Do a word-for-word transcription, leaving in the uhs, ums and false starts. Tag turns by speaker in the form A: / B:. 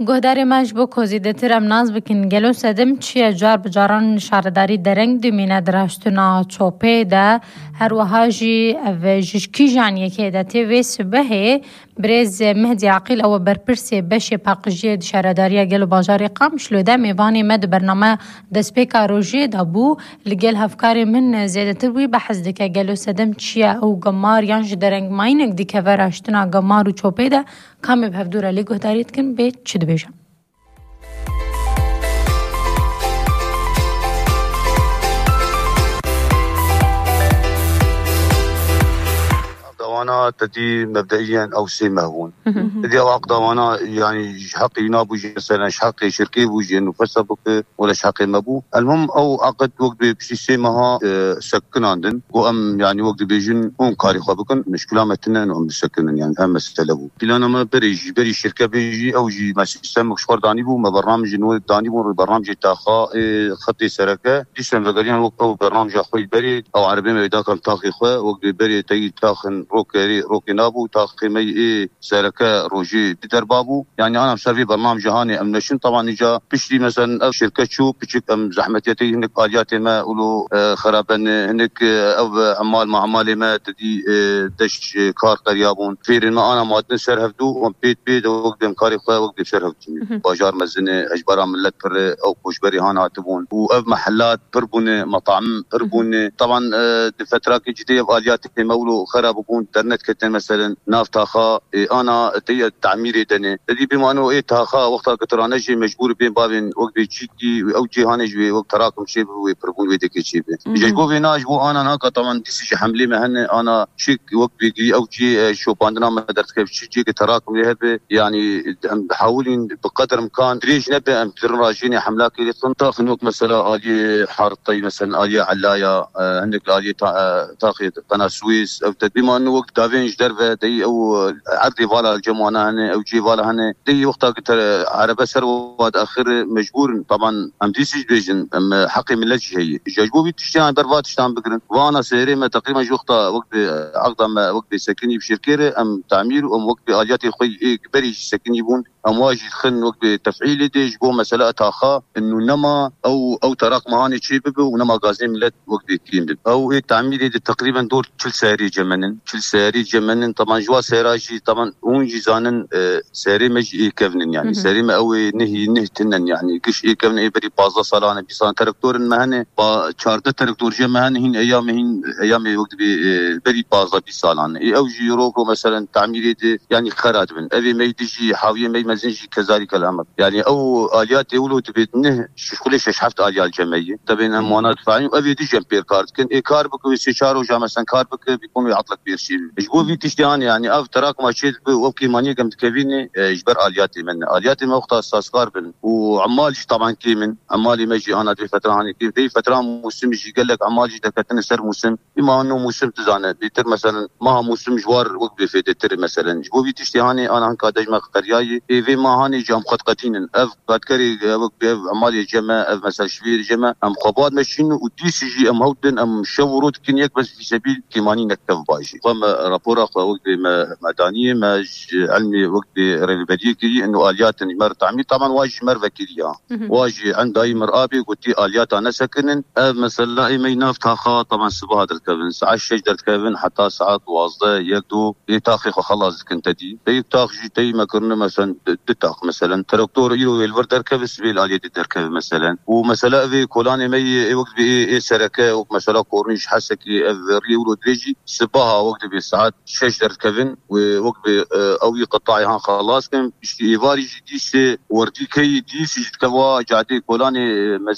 A: گهداری ماش بو کوزیده ترم ناز بکن گلو سدم چیه جار بجاران شارداری درنگ دمینه دراشتنا چوپه ده هر وهاجی او جشکی جانیه که ده تیوی سبه برز مهدی عقیل او برپرسی بشه پاقجی شارداری گلو باجاری قام شلو ده میوانی مد برنامه دسپیکا روژی ده بو لگل هفکاری من زیده تروی بحث دکه گلو سدم چیه او گمار یانج درنگ ماینک دیکه وراشتنا گمار و چوپه ده کامی بهفدوره لی گهداریت کن به چی دو بیشم.
B: دوانا تدي مبدئيا او سي مهون تدي واق دوانا يعني حقي نابوجي مثلا حقي شركي بوجي انه فسبك ولا حقي مبو المهم او عقد وقت بشي سي مها سكن عندن وام يعني وقت بيجن هم كاري خبكن مشكله متنا انهم سكنن يعني هم استلبوا بلانا ما بريجي بري شركه بيجي او جي ما سيستم مشوار داني بو ما برنامج نو داني بو برنامج تاخا خطي سركه ديسن رجالين وقت برنامج اخوي بري او عربي ما يداكم تاخي خو وقت بري تي تاخن روكي روكي نابو تاخي مي اي سركه روجي دربابو يعني انا مسوي برنامج هاني امنشن طبعا اجا بشري مثلا شركه شو بشك ام زحمتيتي هناك اليات ما ولو خرابن هناك او عمال مع عمالي ما تدي دش كار قريابون فير ما انا مادن سرهفدو وم بيت بيت وقدم كاري خو وقدم سرهفدو باجار مزنه اجبار ملت بر او كوشبري هانا تبون واف محلات بربون مطاعم بربون طبعا فتره جديه اليات مولو خراب بون انترنت كتن مثلا نافتاخا انا تي تعميري دني تدي بما انه ايه تاخا وقتها كترانه جي مجبور بين بابين وقت جيكي او جي هانج وقت تراكم شيء ويبربون ويدك شيء جيكو بيناج بو انا ناقه طبعا ديسي حملي مهن انا شيك وقت بيجي او جي شو باندنا ما درت كيف شيء تراكم لهبه يعني بحاولين بقدر امكان دريج نبي ام راجيني حملاك اللي تنطخ نوك مثلا الي حارطي مثلا الي علايا عندك الي تاخذ قناه سويس او بما انه وقت دافينج درفه دي او عرضي فالا الجمانه هنا او جي فالا هنا دي وقتها قلت عربه سرواد اخر مجبور طبعا ام ديسي فيجن ام حقي من لجي هي جاجبوبي تشتان درفات تشتان بكرن وانا سيري ما تقريبا جو وقتها وقت عقد ما وقت سكني بشركه ام تعمير ام وقت الياتي خوي كبري سكني بون امواجي خن وقت تفعيل دي جو مساله تاخا انه نما او او تراك مهاني شيبه ونما غازين ملت وقت تيم او تعمير دي تقريبا دور كل ساري جمنن كل ساري جمنن طبعا جوا سيراجي طبعا اون جيزانن ساري مجي كفنن يعني ساري ما او نهي نهتنن يعني كش اي كفن اي بري بازا صلانه بيسان تراكتور مهنه با چارده تراكتور جمهن هين ايام هين ايام وقت بري بازا بيسالان اي او جي روكو مثلا تعمير دي يعني خراد من ابي ميدجي حاويه مي مزنجي كذلك الامر يعني او اليات يولو تبيتنه شكل شحفت اليات جمعيه تبين امانات فاعل ابي دي جمبير كارد كن اي كار بكو سيشارو جا مثلا كار بك بيكون يعطلك بيرشي جو في تشتيان يعني اف تراك ما شيت وكي ماني قمت كفيني اجبر الياتي من الياتي ما وقت اساسكار بن وعمال طبعا كي من عمالي مجي انا في فتره هاني كي في فتره موسم يجي قال لك عمال دكتن سر موسم بما انه موسم تزانه بيتر مثلا ما موسم جوار وقت في تتر مثلا جو في تشتياني انا هنك دجمه قرياي في ما هاني جام خد قتين اف قد كري وقت عمالي جما اف مثلا شبير جما ام خباد ماشين ودي سي جي ام هودن ام شورود كنيك بس في سبيل كيماني نكتب باجي قام رابورا وقت مدنيه ما علمي وقت ريبديكي انه اليات مر تعمير طبعا واجي مر وكيليا واجي عند اي مرابي قلت اليات انا سكنن مثلا اي ميناف تاخا طبعا صبح هذا الكفن ساعه شجره كفن حتى ساعات واصله يقدو يتاخي خلاص كنت دي تي تاخ جي ما كنا مثلا تاخ مثلا تراكتور يلو الفردر كفس بيل اليات الدركه مثلا ومثلا في كولاني مي وقت بي سركه ومثلا كورنيش حسكي ريولو دريجي صباها وقت بالساعات شجر كفن ووقت او قطاعي هان خلاص كان ايفاري ديس وردي كي ديس كوا جادي كولاني